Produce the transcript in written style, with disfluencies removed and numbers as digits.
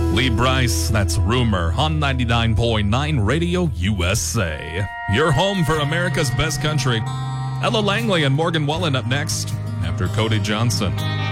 Lee Bryce, that's Rumor, on 99.9 Radio USA. Your home for America's best country. Ella Langley and Morgan Wallen up next after Cody Johnson.